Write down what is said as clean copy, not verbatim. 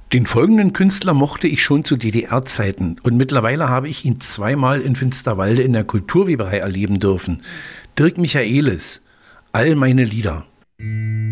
Den folgenden Künstler mochte ich schon zu DDR-Zeiten und mittlerweile habe ich ihn zweimal in Finsterwalde in der Kulturweberei erleben dürfen. Dirk Michaelis, All meine Lieder.